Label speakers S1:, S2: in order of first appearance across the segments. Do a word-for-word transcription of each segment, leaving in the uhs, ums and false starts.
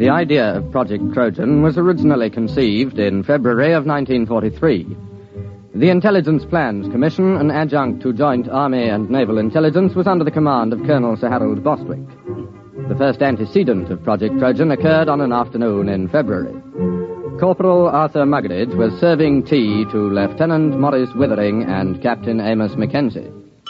S1: The idea of Project Trojan was originally conceived in February of nineteen forty-three. The Intelligence Plans Commission, an adjunct to Joint Army and Naval Intelligence, was under the command of Colonel Sir Harold Bostwick. The first antecedent of Project Trojan occurred on an afternoon in February. Corporal Arthur Muggeridge was serving tea to Lieutenant Maurice Withering and Captain Amos Mackenzie.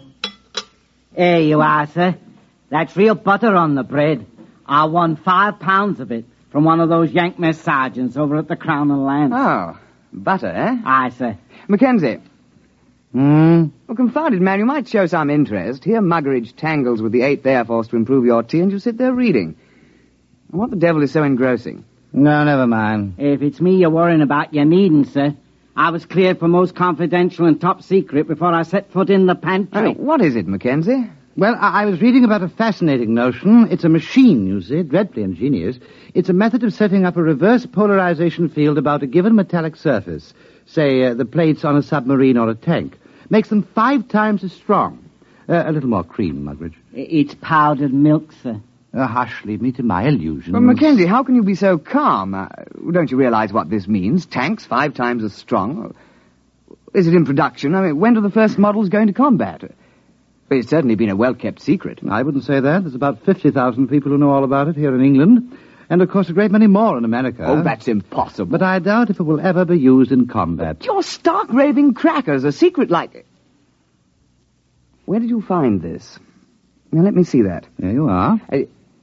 S2: Here you are, sir. That's real butter on the bread. I won five pounds of it from one of those Yank mess sergeants over at the Crown and Lance.
S3: Oh, butter, eh?
S2: Aye, sir.
S3: Mackenzie.
S2: Hmm?
S3: Well, confounded man, you might show some interest. Here Muggeridge tangles with the eighth Air Force to improve your tea, and you sit there reading. What the devil is so engrossing?
S2: No, never mind. If it's me you're worrying about, you needn't, sir. I was cleared for most confidential and top secret before I set foot in the pantry.
S3: Oh, what is it, Mackenzie?
S4: Well, I-, I was reading about a fascinating notion. It's a machine, you see, dreadfully ingenious. It's a method of setting up a reverse polarization field about a given metallic surface, say uh, the plates on a submarine or a tank. Makes them five times as strong. Uh, a little more cream, Muggeridge.
S2: It's powdered milk, sir.
S4: Uh, hush, leave me to my illusions.
S3: Well, Mackenzie, how can you be so calm? Uh, don't you realize what this means? Tanks five times as strong? Is it in production? I mean, when do the first models go into combat? It's certainly been a well-kept secret.
S4: I wouldn't say that. There's about fifty thousand people who know all about it here in England. And, of course, a great many more in America.
S3: Oh, that's impossible.
S4: But I doubt if it will ever be used in combat.
S3: You're stark raving crackers. A secret like... Where did you find this? Now, let me see that.
S4: There you are.
S3: Uh,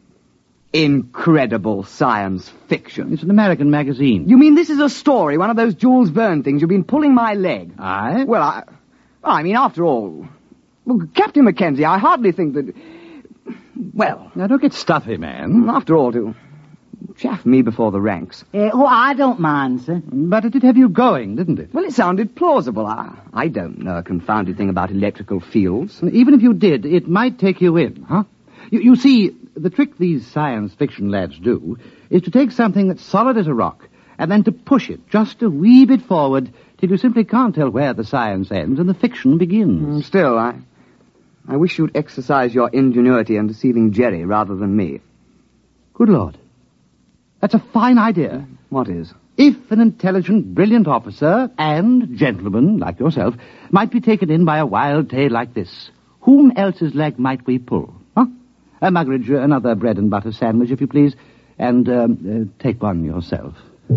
S3: incredible science fiction.
S4: It's an American magazine.
S3: You mean this is a story, one of those Jules Verne things? You've been pulling my leg.
S4: Aye?
S3: Well, I... I mean, after all... Well, Captain Mackenzie, I hardly think that... Well...
S4: Now, don't get stuffy, man.
S3: After all, to chaff me before the ranks.
S2: Uh, oh, I don't mind, sir.
S4: But it did have you going, didn't it?
S3: Well, it sounded plausible. I, I don't know a confounded thing about electrical fields.
S4: Even if you did, it might take you in, huh? You, you see, the trick these science fiction lads do is to take something that's solid as a rock and then to push it just a wee bit forward till you simply can't tell where the science ends and the fiction begins.
S3: Mm, still, I... I wish you'd exercise your ingenuity in deceiving Jerry rather than me.
S4: Good Lord. That's a fine idea.
S3: What is?
S4: If an intelligent, brilliant officer and gentleman like yourself might be taken in by a wild tale like this, whom else's leg might we pull? Huh? Uh, Muggeridge, another bread and butter sandwich, if you please, and um, uh, take one yourself.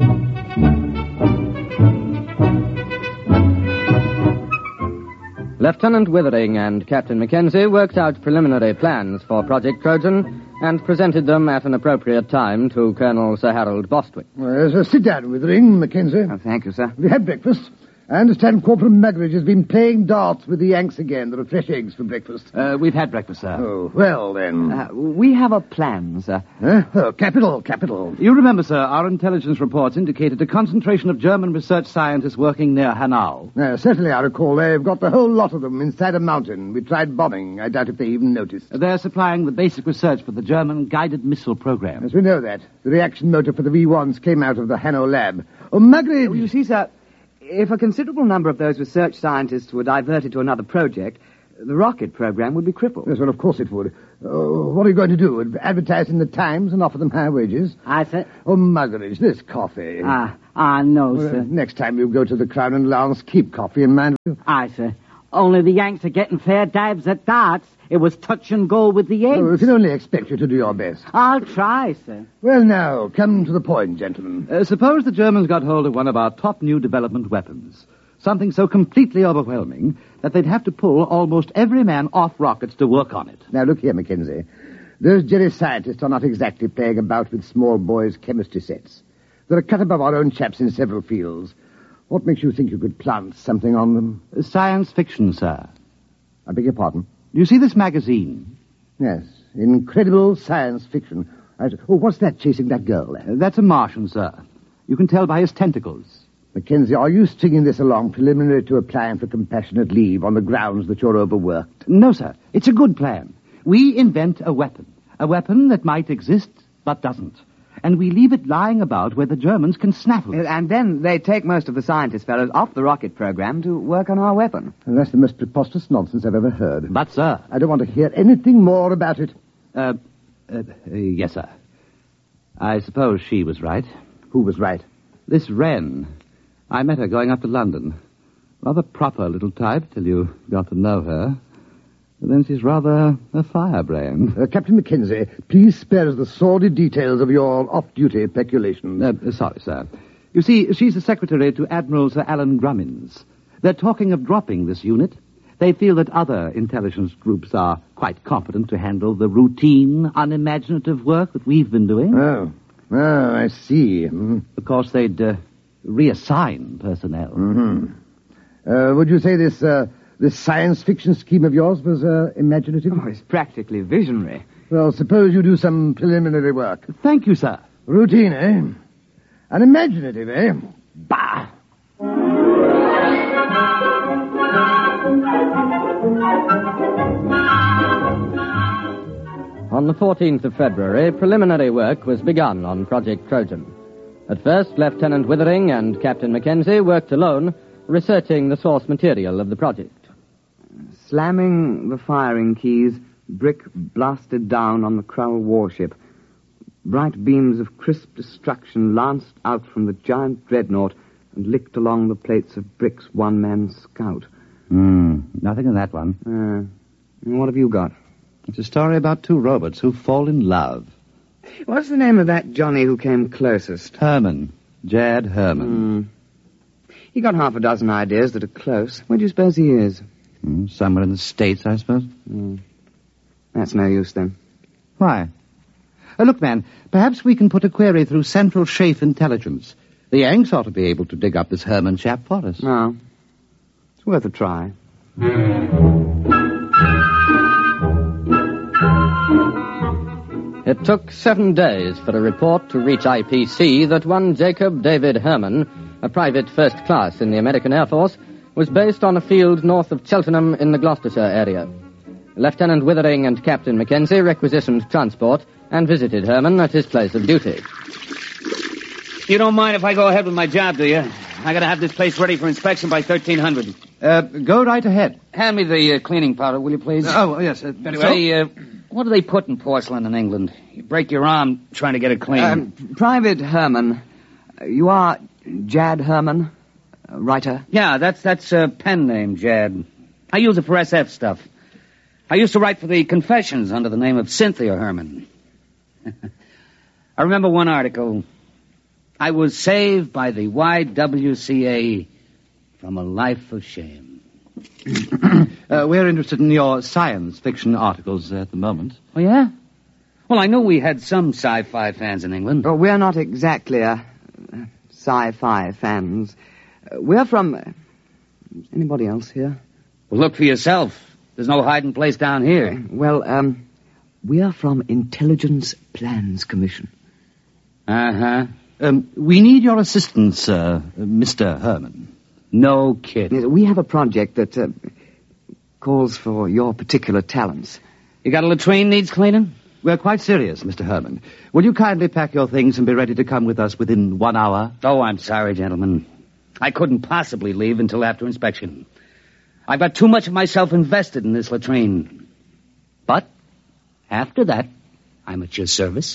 S1: Lieutenant Withering and Captain Mackenzie worked out preliminary plans for Project Trojan and presented them at an appropriate time to Colonel Sir Harold Bostwick.
S5: Well, so sit down, Withering, Mackenzie.
S3: Oh, thank you, sir.
S5: We had breakfast. I understand Corporal Muggeridge has been playing darts with the Yanks again. There are fresh eggs for breakfast.
S4: Uh, we've had breakfast, sir.
S5: Oh, well, then.
S3: Uh, we have a plan, sir.
S5: Huh? Oh, capital, capital.
S4: You remember, sir, our intelligence reports indicated a concentration of German research scientists working near Hanau.
S5: Uh, certainly, I recall. They've got the whole lot of them inside a mountain. We tried bombing. I doubt if they even noticed.
S4: They're supplying the basic research for the German guided missile program.
S5: Yes, we know that. The reaction motor for the V ones came out of the Hanau lab. Oh, Muggeridge...
S3: Oh, you see, sir... If a considerable number of those research scientists were diverted to another project, the rocket program would be crippled.
S5: Yes, well, of course it would. Uh, what are you going to do? Advertise in the Times and offer them high wages?
S2: Aye, sir.
S5: Oh, Muggeridge, this coffee.
S2: Ah, ah, no,
S5: Well,
S2: sir.
S5: uh, next time you go to the Crown and Lance, keep coffee in mind.
S2: Aye, sir. Only the Yanks are getting fair dives at darts. It was touch and go with the eggs.
S5: Oh, we can only expect you to do your best.
S2: I'll try, sir.
S5: Well, now, come to the point, gentlemen.
S4: Uh, suppose the Germans got hold of one of our top new development weapons. Something so completely overwhelming that they'd have to pull almost every man off rockets to work on it.
S5: Now, look here, Mackenzie. Those Jerry scientists are not exactly playing about with small boys' chemistry sets. They're a cut above our own chaps in several fields. What makes you think you could plant something on them?
S4: Uh, science fiction, sir.
S5: I beg your pardon?
S4: You see this magazine?
S5: Yes, incredible science fiction. I... Oh, what's that chasing that girl there?
S4: Uh, that's a Martian, sir. You can tell by his tentacles.
S5: Mackenzie, are you stringing this along preliminary to applying for compassionate leave on the grounds that you're overworked?
S4: No, sir. It's a good plan. We invent a weapon. A weapon that might exist, but doesn't. And we leave it lying about where the Germans can snaffle it.
S3: And then they take most of the scientist fellows off the rocket program to work on our weapon.
S5: And that's the most preposterous nonsense I've ever heard.
S4: But, sir...
S5: I don't want to hear anything more about it.
S4: Uh, uh, uh yes, sir. I suppose she was right.
S5: Who was right?
S4: This Wren. I met her going up to London. Rather proper little type till you got to know her. But then she's rather a firebrand.
S5: Uh, Captain Mackenzie, please spare us the sordid details of your off-duty peculations.
S4: Uh, sorry, sir. You see, she's the secretary to Admiral Sir Alan Grummins. They're talking of dropping this unit. They feel that other intelligence groups are quite competent to handle the routine, unimaginative work that we've been doing.
S5: Oh, oh, I see. Mm.
S4: Of course, they'd uh, reassign personnel.
S5: Mm-hmm. Uh, would you say this uh, this science fiction scheme of yours was uh, imaginative?
S3: Oh, it's practically visionary.
S5: Well, suppose you do some preliminary work.
S4: Thank you, sir.
S5: Routine, eh? Unimaginative, eh? Bah!
S1: On the fourteenth of February, preliminary work was begun on Project Trojan. At first, Lieutenant Withering and Captain Mackenzie worked alone, researching the source material of the project.
S3: Slamming the firing keys, brick blasted down on the Krull warship. Bright beams of crisp destruction lanced out from the giant dreadnought and licked along the plates of Brick's one-man scout.
S4: Hmm, nothing in that one.
S3: Uh, what have you got?
S4: It's a story about two robots who fall in love.
S3: What's the name of that Johnny who came closest?
S4: Herman. Jad Herman.
S3: Mm. He got half a dozen ideas that are close. Where do you suppose he is?
S4: Mm, somewhere in the States, I suppose.
S3: Mm. That's no use, then.
S4: Why? Uh, look, man, perhaps we can put a query through Central Chafe Intelligence. The Yanks ought to be able to dig up this Herman chap for us.
S3: No. It's worth a try.
S1: It took seven days for a report to reach I P C that one Jacob David Herman, a private first class in the American Air Force, was based on a field north of Cheltenham in the Gloucestershire area. Lieutenant Withering and Captain Mackenzie requisitioned transport and visited Herman at his place of duty.
S6: You don't mind if I go ahead with my job, do you? I gotta have this place ready for inspection by thirteen hundred.
S4: Uh, go right ahead.
S6: Hand me the uh, cleaning powder, will you, please?
S4: Uh, oh, yes, uh, very well.
S6: Say, uh, what do they put in porcelain in England? You break your arm trying to get it clean.
S3: Um, Private Herman. You are Jad Herman, uh, writer?
S6: Yeah, that's that's a pen name, Jad. I use it for S F stuff. I used to write for the Confessions under the name of Cynthia Herman. I remember one article. I was saved by the Y W C A from a life of shame.
S4: uh, we're interested in your science fiction articles at the moment.
S6: Oh, yeah? Well, I know we had some sci-fi fans in England.
S3: Oh, we're not exactly uh, sci-fi fans. Uh, we're from... Uh, anybody else here?
S6: Well, look for yourself. There's no hiding place down here.
S3: Well, um, we're from Intelligence Plans Commission.
S6: Uh-huh.
S4: Um, we need your assistance, uh, Mister Herman.
S6: No kidding.
S3: We have a project that uh, calls for your particular talents.
S6: You got a latrine needs cleaning?
S4: We're quite serious, Mister Herman. Will you kindly pack your things and be ready to come with us within one hour?
S6: Oh, I'm sorry, gentlemen. I couldn't possibly leave until after inspection. I've got too much of myself invested in this latrine. But after that, I'm at your service.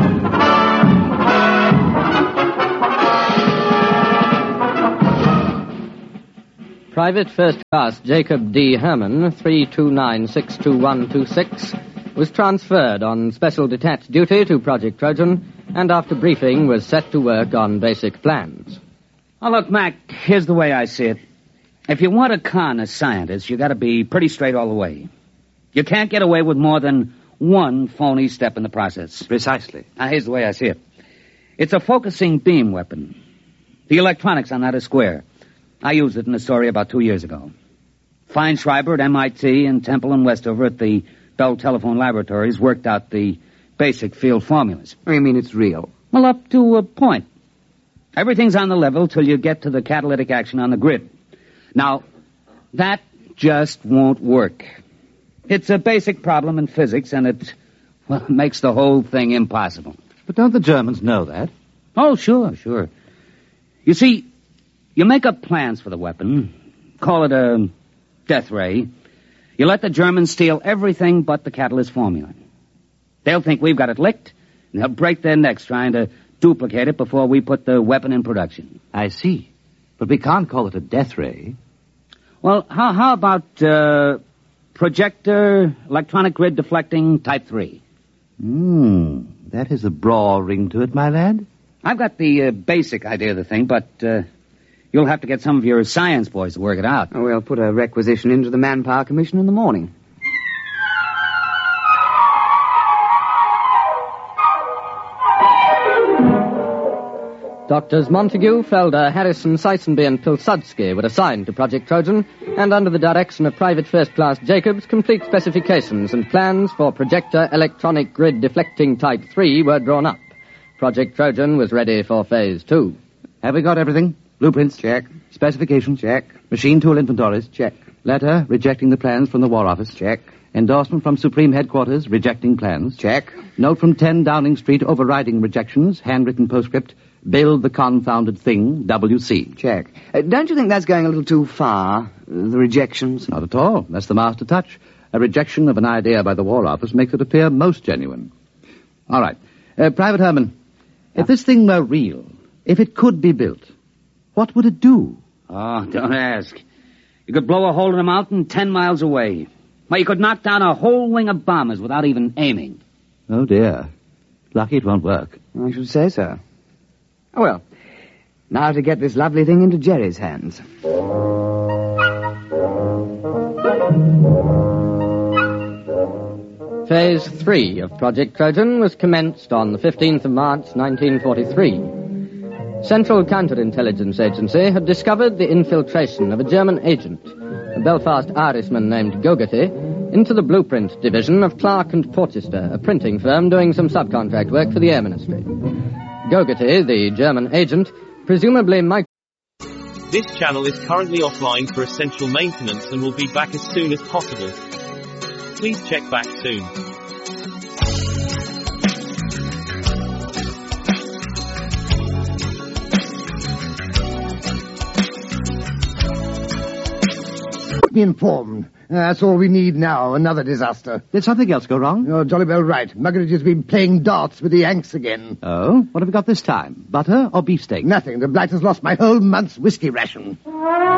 S1: Private First Class Jacob D. Herman, three two nine six two one two six, was transferred on special detached duty to Project Trojan, and after briefing was set to work on basic plans.
S6: Oh, look, Mac, here's the way I see it. If you want to con a scientist, you got to be pretty straight all the way. You can't get away with more than one phony step in the process.
S4: Precisely.
S6: Now, here's the way I see it. It's a focusing beam weapon. The electronics on that are square. I used it in a story about two years ago. Feinschreiber at M I T and Temple and Westover at the Bell Telephone Laboratories worked out the basic field formulas.
S3: Oh, you mean it's real?
S6: Well, up to a point. Everything's on the level till you get to the catalytic action on the grid. Now, that just won't work. It's a basic problem in physics, and it, well, it makes the whole thing impossible.
S4: But don't the Germans know that?
S6: Oh, sure, sure. You see, you make up plans for the weapon, call it a death ray. You let the Germans steal everything but the catalyst formula. They'll think we've got it licked, They'll break their necks trying to duplicate it before we put the weapon in production.
S4: I see. But we can't call it a death ray.
S6: Well, how, how about uh, projector electronic grid deflecting type three?
S4: Hmm, that has a broad ring to it, my lad.
S6: I've got the uh, basic idea of the thing, but uh, you'll have to get some of your science boys to work it out.
S3: Oh, we'll put a requisition into the Manpower Commission in the morning.
S1: Doctors Montague, Felder, Harrison, Seisenby, and Pilsudski were assigned to Project Trojan, and under the direction of Private First Class Jacobs, complete specifications and plans for projector electronic grid deflecting Type three were drawn up. Project Trojan was ready for Phase two.
S4: Have we got everything? Blueprints?
S3: Check.
S4: Specifications?
S3: Check.
S4: Machine tool inventories?
S3: Check.
S4: Letter rejecting the plans from the War Office?
S3: Check.
S4: Endorsement from Supreme Headquarters rejecting plans?
S3: Check.
S4: Note from ten Downing Street overriding rejections, handwritten postscript, build the confounded thing, W C.
S3: Check. Uh, don't you think that's going a little too far, uh, the rejections?
S4: Not at all. That's the master touch. A rejection of an idea by the War Office makes it appear most genuine. All right. Uh, Private Herman,
S6: yeah.
S4: If this thing were real, if it could be built, what would it do?
S6: Oh, don't ask. You could blow a hole in a mountain ten miles away. Well, you could knock down a whole wing of bombers without even aiming.
S4: Oh, dear. Lucky it won't work.
S3: I should say so. Oh, well, now to get this lovely thing into Jerry's hands.
S1: Phase three of Project Trojan was commenced on the fifteenth of March, nineteen forty-three. Central Counterintelligence Agency had discovered the infiltration of a German agent, a Belfast Irishman named Gogarty, into the blueprint division of Clark and Porchester, a printing firm doing some subcontract work for the Air Ministry. Gogarty, the German agent, presumably might...
S7: This channel is currently offline for essential maintenance and will be back as soon as possible. Please check back soon.
S5: Be informed. Uh, that's all we need now. Another disaster.
S4: Did something else go wrong?
S5: You're jolly well right. Muggeridge has been playing darts with the Yanks again.
S4: Oh? What have we got this time? Butter or beefsteak?
S5: Nothing. The blight has lost my whole month's whiskey ration.